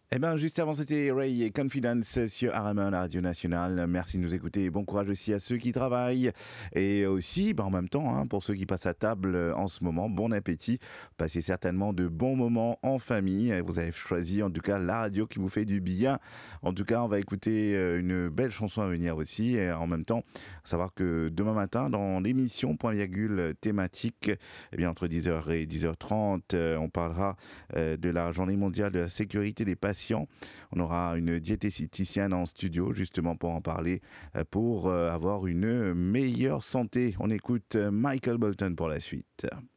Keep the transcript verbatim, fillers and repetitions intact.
Eh bien, juste avant, c'était Ray et Confidence sur R M un, la radio nationale. Merci de nous écouter et bon courage aussi à ceux qui travaillent. Et aussi, bah, en même temps, hein, pour ceux qui passent à table euh, en ce moment, bon appétit. Passez certainement de bons moments en famille. Et vous avez choisi en tout cas la radio qui vous fait du bien. En tout cas, on va écouter euh, une belle chanson à venir aussi. Et en même temps, savoir que demain matin, dans l'émission Point Virgule thématique, eh bien, entre dix heures et dix heures trente, euh, on parlera euh, de la journée mondiale de la sécurité des patients. On aura une diététicienne en studio justement pour en parler, euh, pour euh, avoir une meilleure santé. On écoute euh, Michael Bolton pour la suite.